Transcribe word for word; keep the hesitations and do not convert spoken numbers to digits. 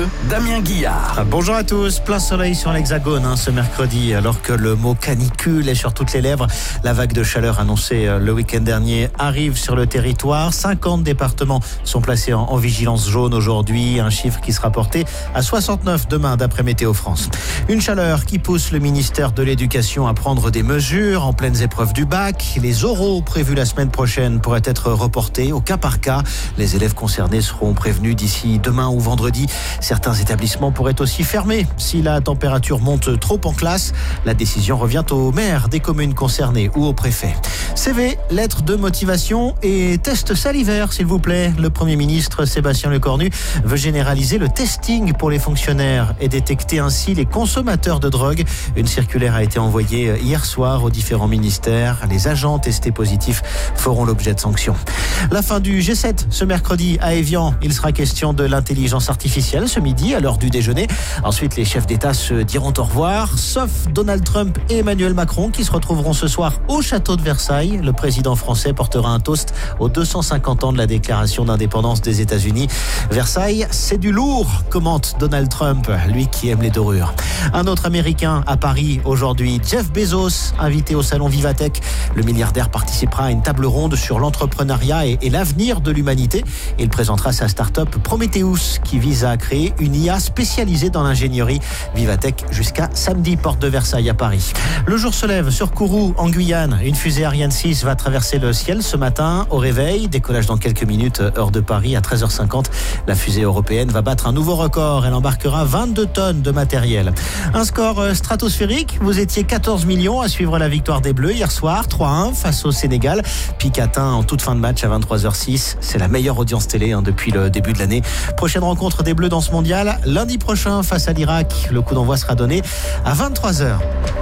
Damien Guillard. Bonjour à tous, plein soleil sur l'Hexagone hein, ce mercredi, alors que le mot canicule est sur toutes les lèvres. La vague de chaleur annoncée le week-end dernier arrive sur le territoire. cinquante départements sont placés en, en vigilance jaune aujourd'hui, un chiffre qui sera porté à soixante-neuf demain d'après Météo France. Une chaleur qui pousse le ministère de l'Éducation à prendre des mesures en pleines épreuves du bac. Les oraux prévus la semaine prochaine pourraient être reportés au cas par cas. Les élèves concernés seront prévenus d'ici demain ou vendredi. Certains établissements pourraient aussi fermer si la température monte trop en classe. La décision revient au maire des communes concernées ou au préfet. C V, lettre de motivation et test salivaire, s'il vous plaît. Le Premier ministre Sébastien Lecornu veut généraliser le testing pour les fonctionnaires et détecter ainsi les consommateurs de drogue. Une circulaire a été envoyée hier soir aux différents ministères. Les agents testés positifs feront l'objet de sanctions. La fin du G sept ce mercredi à Évian. Il sera question de l'intelligence artificielle ce midi à l'heure du déjeuner. Ensuite, les chefs d'État se diront au revoir, sauf Donald Trump et Emmanuel Macron qui se retrouveront ce soir au château de Versailles. Le président français portera un toast aux deux cent cinquante ans de la déclaration d'indépendance des États-Unis. Versailles, c'est du lourd, commente Donald Trump, lui qui aime les dorures. Un autre Américain à Paris aujourd'hui, Jeff Bezos, invité au salon Vivatech. Le milliardaire participera à une table ronde sur l'entrepreneuriat et, et l'avenir de l'humanité. Il présentera sa start-up Prometheus qui vise à créer une I A spécialisée dans l'ingénierie. Vivatech jusqu'à samedi, porte de Versailles à Paris. Le jour se lève sur Kourou en Guyane. Une fusée Ariane six va traverser le ciel ce matin au réveil. Décollage dans quelques minutes, heure de Paris à treize heures cinquante. La fusée européenne va battre un nouveau record. Elle embarquera vingt-deux tonnes de matériel. Un score stratosphérique. Vous étiez quatorze millions à suivre la victoire des Bleus hier soir, trois à un face au Sénégal. Pic atteint en toute fin de match à vingt-trois heures six. C'est la meilleure audience télé hein, depuis le début de l'année. Prochaine rencontre des Bleus dans ce mondial, lundi prochain face à l'Irak. Le coup d'envoi sera donné à vingt-trois heures.